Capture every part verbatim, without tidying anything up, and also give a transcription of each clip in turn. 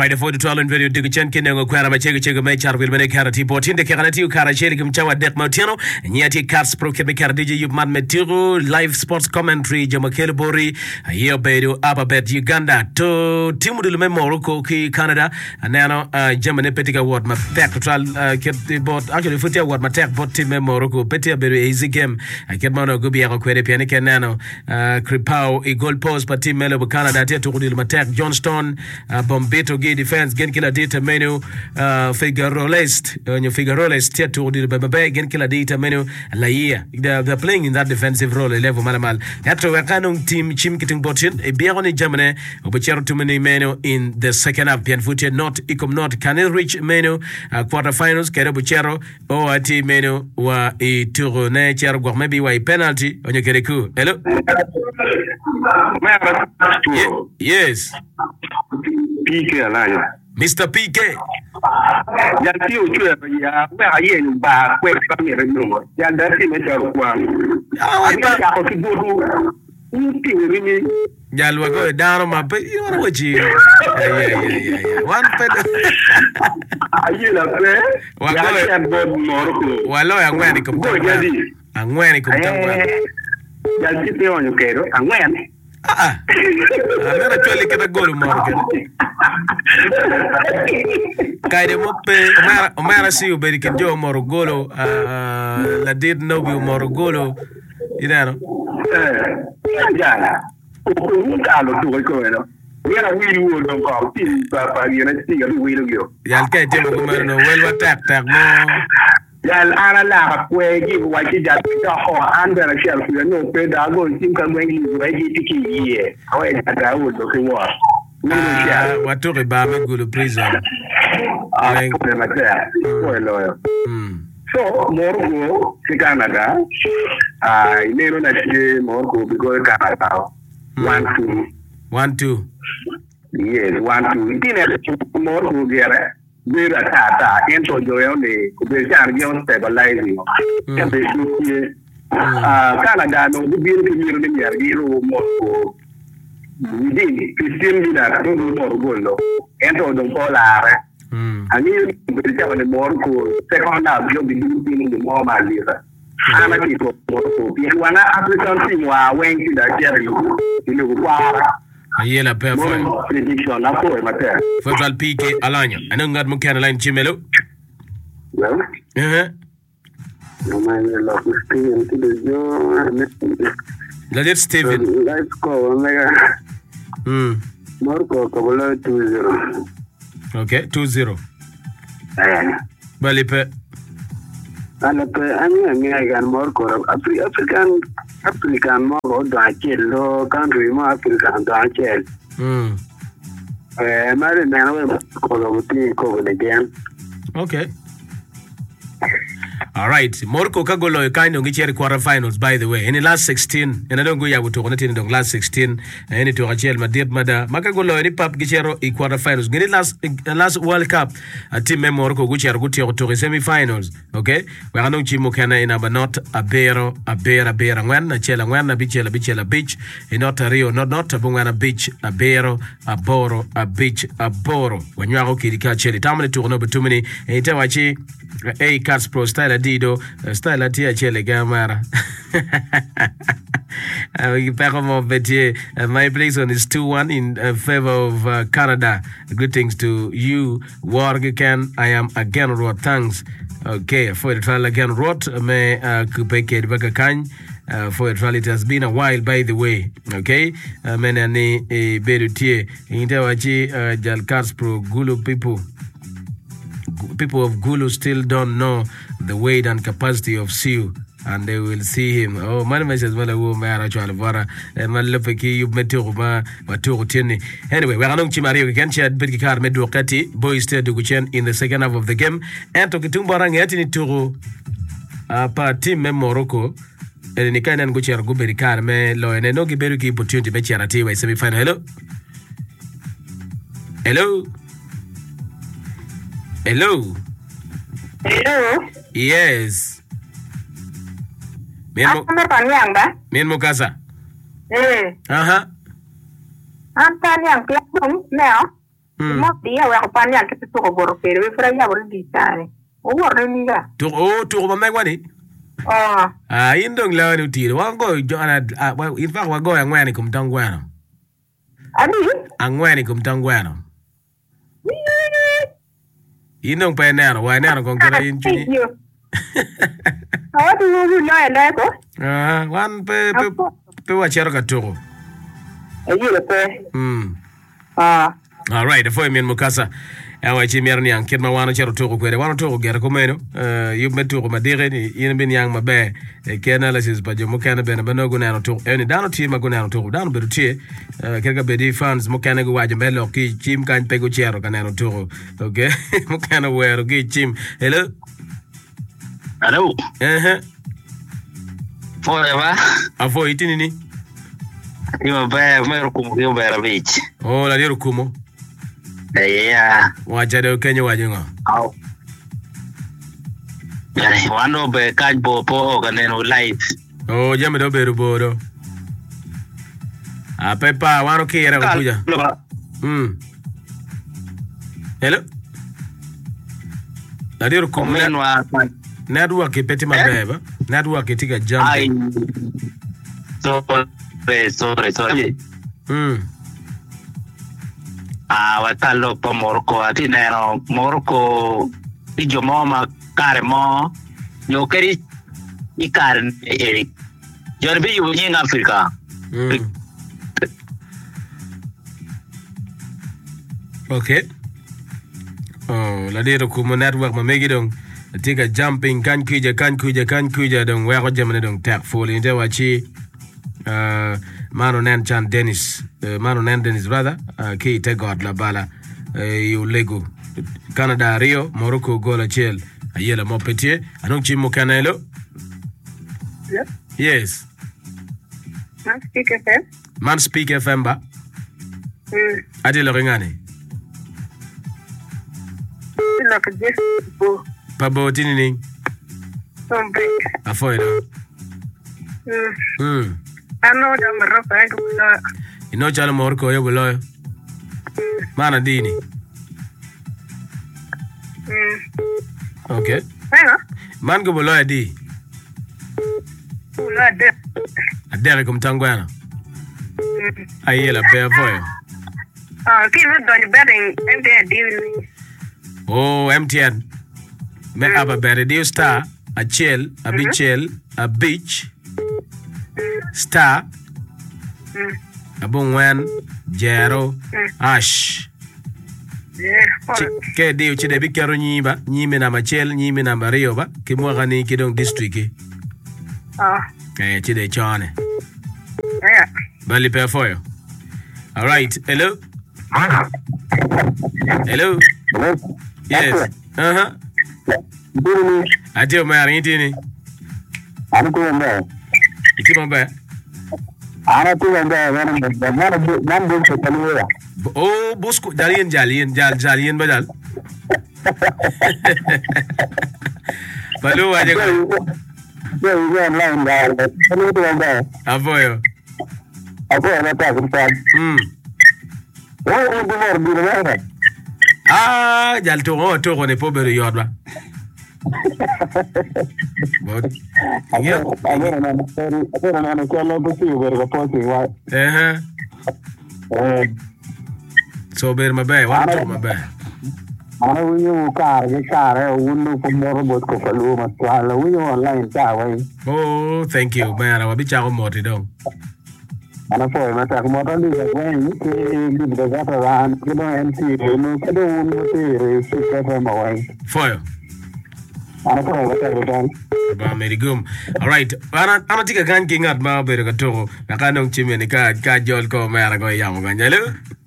right for the twelve and video dig chen ken ngo kwara ma chege chege me char wil mene karati botin de karati kara cheri kim chawa dek motino nyati cars pro ke me kar dj you man metiro live sports commentary Jamakele Bori here bedo ababet Uganda to timu de Morocco ki Canada anano Germany petika word ma tek tral ke bot actually futia word ma tek bot team Morocco petia bedo easy game ket mano gubi ya kwere piani kenano Kripau e goal post pa team melo Canada te to de ma tek Johnston Bombito gi defense gen kila data menu Figaro list on your Figaro list te to de baba gen kila data menu la year they're playing in that defensive role level malamal yato wakanung team chim kiting botin e biagoni Germany obuchero to many menu in the second half pian footed not ikom not can it reach menu uh, quarter finals kere buchero o ati menu wa e tourne chero gwa maybe wa penalty onye kere ku hello Ye- yes P K alanya. Mister P K Ya ti o chue ya ba ye ni ba kwe pa mi re no. Ya da ti me cha kwa. Ah, Ani ya ko ti bodu. Ni ti ni ni. Jalwa go down my pay you know what you yeah yeah yeah yeah one ped Aye la pe. Wa Ya go- ti an bod Morocco. walo ya ngweni kum Go ya di. angweni kum tangwa Ya ti te on kero. Angwen. ah ah anara chole kata golu mo kaide moppe omara omara si uberi kenjo morogolo uh la did no bi morogolo you know Eh. Ya. Ko ni ka lo do ko no. Ya wi lu do ko ti pa pa ni na ti ga wi lu yo. yal kay temo ko merno welwa tak tak mo Ya ala la kwe gi wa ti ja ta ho anda na shel ku no pe da go tim ka ngwen gi wa gi ti ki ye. Awe ta da wo do ki wa. Ni no ah shel. watoke ba me gulu prison Ah, like- ko na ta. Ko lo yo. mm So, Morocco, si Canada, ah, ile no na ti Morocco because Canada. One two. one two Yes, one two. Itine Morocco gere. Vera tata ento joyo ne kubesha argion stabilizing. Kende sukie. Ah, Canada no bibiri kimiro ni yargiro Morocco. Within fifteen minutes, no Morocco no. Ento don polare. mm Ani kubesha ne Morocco second half yo bibiri kimiro ni mo malira. Ana kito Morocco. Pia wana African team wa wengi da jeri. Ile kukwara. ayela pe fo Mo prediction na ko mate. fo P K alanya anangat mo kana line chimelo Well, eh no man la kusti anti de yo. la dit Steven Life ko omega mm Morocco ko bolo two zero. okay two zero Eh. bali pe Ana pe ani ani gan Morocco Afri African African mo do achel lo country mo African do achel. mm Eh mare na no ko lo ti ko le gen. okay all right Morocco kagolo kind of ngicheri quarter finals by the way in the last sixteen and I don't go ya buto konati in the last sixteen any to achel madid mada makagolo ni pap gichero e quarter finals ngini last uh, last world cup a team Morocco guchero gutio to semi finals okay we are no chimo kana ina but not a bero a bera bera ngwan na chela ngwan na bichela bichela beach e not a rio not not a bungana beach a bero a boro a beach a boro wanyako kirika cheli tamane tourno betumini e tawachi a cars pro style dido style tia chele gamara my place on is two one in uh, favor of uh, Canada. Greetings to you Wargican. I am again Rot thanks okay for the trial again Rot me kupeke baka kan Uh, for a trial, it has been a while, by the way. Okay, uh, menani e berutie intawachi jalcars pro Gulu people. People of Gulu still don't know the weight and capacity of Siu, and they will see him. Oh, man, message mala wo mara chwa vara man lefeki you metero ma maturo tieni. Anyway, we are going to chimari we can share bit kar medu kati boys stay to guchen in the second half of the game and to kitumba rangi ati ni turu pa team me Morocco ni kana nguchera guberi kar me lo ene no giberu ki opportunity be chara ti we semi final. Hello hello hello Hello. yes Mienmo Apa pan yang ba? Mienmo casa Eh. aha Apa yang kelabung now? Mo dia wa pa ni ake to go boro pero we fra ya boro di tare. O boro ni ga. To o to ba mai wani. Oh. Ah indong la ni ti wa go jona in fact wa go angwani kumtangwana. Ani? Angwani kumtangwana. Indong pa na wa na ko kira in chini. How do you know and go? Ah wan pe pe pe wa chero ka to. Ayi pe. Hmm. Ah. All right, foi min mukasa. Awa ci mer ni an ket ma wano chero to ko kwere wano to ko gere ko meno. Eh yu metu ko madire ni yin bin yang mabe. E ken analysis ba jo mukana be na banogo na to. Eni dano ti ma gona to dano be ti. Eh kerga be di fans mukana go waje melo ki chim kan pego chero kana to. Okay. Mukana wero ki chim. Hello. Hello. Eh eh. Foi va. A foi tini ni. Io be mero kumo io be beach. Oh, la diro kumo. Eh ya. Waje de Kenya waje ngo. Au. Yare wano be kaj bo po ganeno live. Oh, jame do beru bodo. A pepa wano ki era kuja. Hmm. Hello. La diro kumo. Menwa. Network ipeti mabeba. Network itika jump. Ai. Sorry, sorry, sorry. Hmm. Ah, watalo po Morocco ati nero Morocco ijo mo ma kare mo yo keri ikar e yo be yo in Africa. Hmm. Okay. Oh, la diro kumo network ma megi dong. Tika jumping kan kuja kan kuja kan kuja dong wa ko jamane dong tag foli nde wachi uh mano nan chan Dennis uh, mano nan Dennis brother uh, ki te god la bala uh, yu lego Canada Rio Morocco gola chel ayela mo petit anong chimo kanelo. Yep. Yes. Man speak F M. Man speak F M ba. Hmm. Ade lo ngani. Sila ka just bo. Pabo tinini. Some break. Afoido. Hmm. Hmm. Ano da Morocco ay gulo. Ino chalo Morocco yo bulo. Mana dini. Hmm. Okay. Ano? Man go bulo di. Gulo de. Adere kumtangwana. Ayela pe avoyo. Ah, kino do betting and they deal. Oh, M T N. Me aba bere di star a chill, a bichel, a beach. Star. Hmm. Abungwen, Jero, Ash. Yeah. Ke di uchi de bikero nyiba, nyime na machel, nyime na mario ba, ki mwaka ni kidong district ki. Ah. Eh, chi de chane. Yeah. Bali pe foyo. All right. Hello. Hello. Hello. Yes. Uh-huh. Dini. Ati o mayar ngitini. Ano ko mbe? Iti mbe. Ana ko mbe wana mbe wana nan bo ko tanuwa. Oh, busku jalien jalien jal jalien badal. Balu waje ko. Yo yo online da. Ano to mbe? Avoyo. Ako na ta ko ta. Hmm. Wo wo bo mor bi na. Ah, jal to go to go ne pobere yodba. But yeah, I don't know. Sorry, I don't know. Ko lo ko ti ber ko poti wa. eh Eh, so ber mabe, wa to mabe. ana wiyo kar ge kar e wonu ko mor bot ko falu ma twala wiyo online ta wa. Oh, thank you. Mara wa bicha ko moti dong. Ana po ma ta ko mo ta li wa ni ke di de ga ta ran ko no M C no ko do wonu te re si ka fa ma wa. Foyo. Ana po ma ta ko tan. Ba merigum. All right. Ana ana tika kan kingat ma ber ka to. Na kanong chimene ka ka jol ko mara ko yamo ganjalo.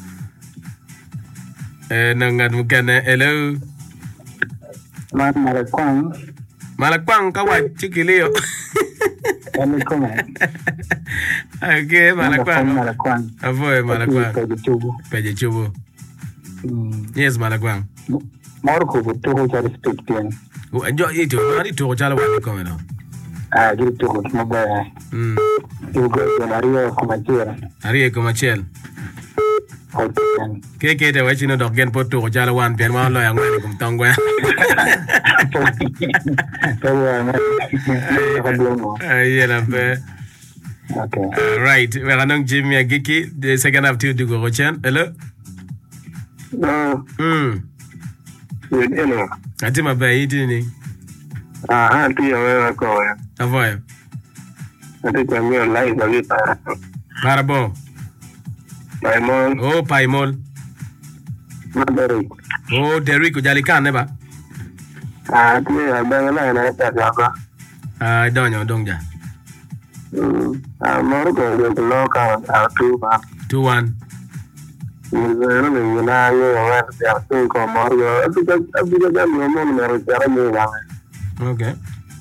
Eh nangat mukana hello. Ma ma re kwang. Malakwang ka wa chikilio. Ani ko ma. Okay, malakwang. Ma re kwang. Avoy malakwang. Ko ju. Peje chubo. Yes, malakwang. Mor ko to ko ta respect yan. Oh, enjoy it. Ari to chala wa ko no. Ah, gi to ko mo ba. Mm. Yo go na rio ko ma tira. Ari ko machel. ke ke te wa chino dok gen poto ko jala wan pen ma lo ya ngwen kum tongwe ay la be Okay. Uh, right, we are on Jimmy Agiki, the second half to go Chan. Hello? No. Hmm. You know. I think my baby didn't. Ah, I think I'm going to Avoid. I think I'm going to like the Parabo. Paimon. Oh, Paimol. Not very. Oh, Derrick Jalikan never. Ah, I think I'm going to like that. I don't know, don't ya. Ah, more going to look out our two back. Two one. You know, now you are to come more. I think I'm going to go more. Okay.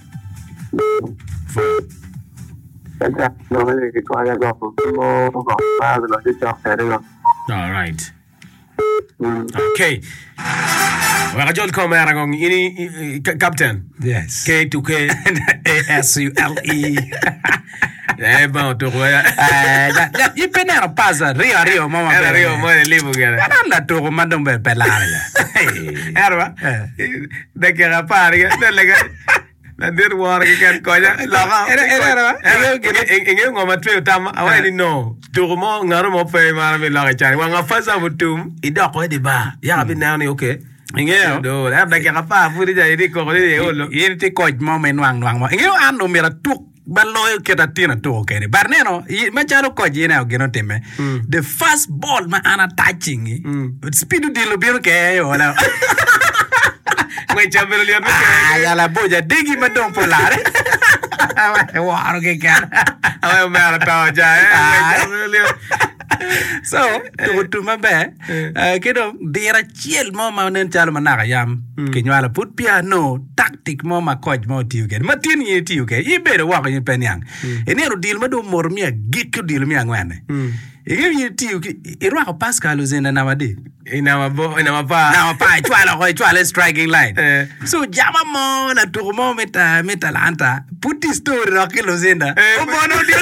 All right. Okay. Rajol Komeragong, ini Captain. Yes. K to K. A S U L E. Eh, bon, to roya. Eh, you penero pasa Rio Rio mama. Era Rio mo libu gara. Anda to mandong be pelare. Erba. De que rapari, de lega. Na dir war ke kan konya. Lama. Era era era. Inge ngoma twe tama. Awai no. To mo ngaro mo pe mara me laga chani. Wa ngafasa butum. Ida ko de ba. Ya bi na ni okay. Inge do. Er de que rapa furi ja iri ko de olo. Iri ti ko mo men wang wang mo. Inge ando mera tuk ballo ke ta tina to okay. Barneno, ma charo ko jina ogeno teme. The first ball ma ana touching. Speed di lo biro ke yo la. Wait, I'm going to Ah, ya la boya digi madong polare. Waro ke kan. I'm going to ja. So, tu tu mabe. Kedo dira chiel mo ma nen chalo manaka yam. Kenyala put piano tactic mo ma coach mo tiu ke. Matin ye tiu ke. Ibere wa ko penyang. Enero deal mado mormia gikyo deal mi angwane. Ige ye tiu ke irwa ko Pascal uzenda na wadi. Ina mabo ina mapa. Na mapa chwala ko chwala striking line. So jama mo na tu mo meta meta lanta. Put this story rakelo zenda. O bono deal.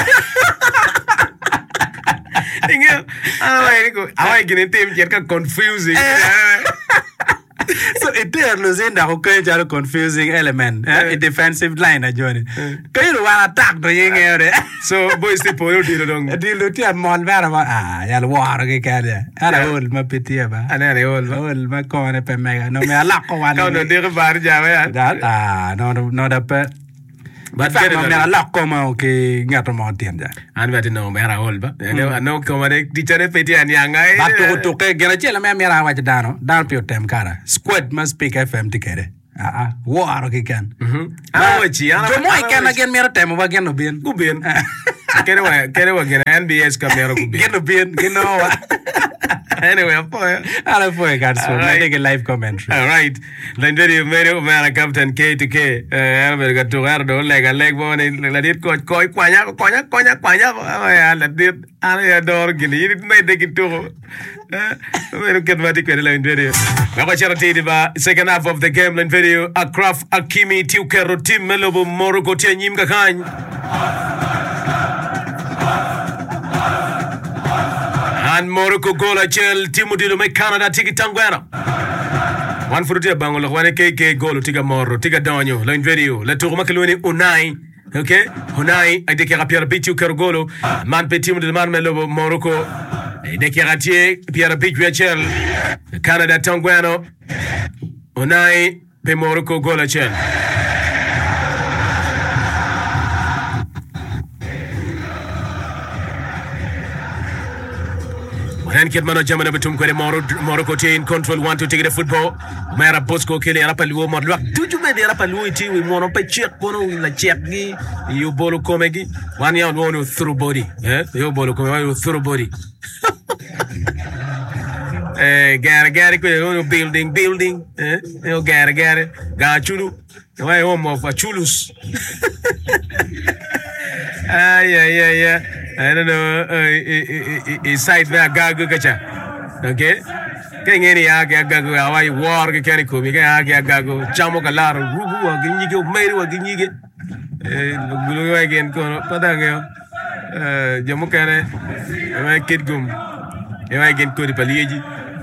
Inge, awai ko, awai gini team jerka confusing. So it is Luzinda who can jalo confusing element. Eh? A defensive line a journey. Can you want attack to ying ere? So boys the polo dilo dong. Dilo ti am mon vera ma ah yal war ke kale. Ala ol ma pitia ba. Ana re ol ba. Ol ma ko ne pe mega no me ala ko wan. Ka no dire bar jawe ya. Da ah no no da pe. But get it. Me ala ko ma ke ngato mo tien ja. An vati no me ara ol ba. No no ko mare teacher peti an yanga. Ba to to ke gera chela me me ara wa dano. Dan pio tem kara. Squad must speak F M tikere. Ah ah. War ke kan. Mhm. Ana wachi ana. Jo mo ikan again me ara tem ba gen no bien. Ku bien. Kere wa kere wa gen N B S kamera ku bien. Gen no bien, gen no. Anyway, boy. Ala foi guys, so I take a live commentary. All right. Then very very man Captain K to K. Eh, me ga to gardo lega leg bo ni la dit ko ko kwanya kwanya kwanya kwanya. Ya la dit ana ya dor gini. Ini mai de gitu. Eh, me get mati ko la video. Ga ko charity di ba second half of the game line video Akraf Hakimi Tiukero team Melobo Morocco tianyim ga kan. And Morocco goal a chel timu dilo me Canada tiki tangwana. One for the bangolo one K K goal tiga Moro tiga Donyo line video la tour makaloni Unai. Okay? Unai a dekera Pierre Bitiu Kergolo man pe timu dilo man Melobo Morocco. E dekera tie Pierre Bitiu chel Canada tangwana. Unai pe Morocco goal a chel. And kid mano jamana betum ko Morocco in control want to take the football. Mara Bosco kele rapa luo mo lwa. Tuju me de rapa luo ti we mono pe check kono la check gi you bolo komegi. One ya no through body. Eh? You bolo komegi through body. Eh gara gara ko building building. Eh? You gara gara ga chulu. Why home of chulus. Ay ay ay ay. I don't know, uh, inside there, gagu kacha. Okay? Kaya ngeni ake agagu, awai war ke kani kumi, kaya ake agagu, chamo kalaro, rugu wa ginyige, umeri wa ginyige. Eh, gulu wa gen kono, pata ngayo. Eh, jamu kane, awai kid gum. E wai gen kodi palieji.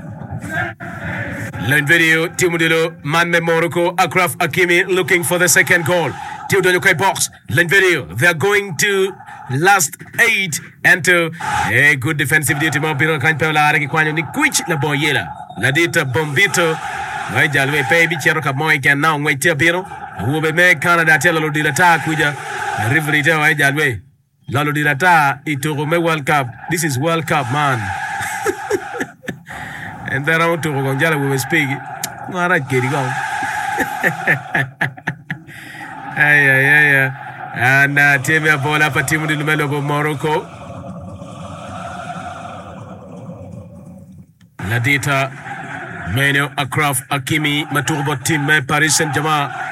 Line video, Timudilo, Manme Morocco, Akraf Hakimi looking for the second goal. Teodoro Kai box, line video, they're going to last eight and to a good defensive duty. Mopiro Kanpela Araki Kwanyo ni Kwich la Boyela. Ladita Bombito, Wajalwe Baby Cheroka Moy can now wait till Biro. Who will make Canada tell Lolo Dilata Kuja, River Wajalwe. Lolo Dilata, Iturume World Cup. This is World Cup, man. And then I want to go on Jala, we will speak. All right, get it going. Ay, ay, ay, ay. And uh, Timia Bola Patimu di Lumelo of Morocco. Ladita, Meno, Akraf, Hakimi, Maturbo Team, Paris Saint-Germain.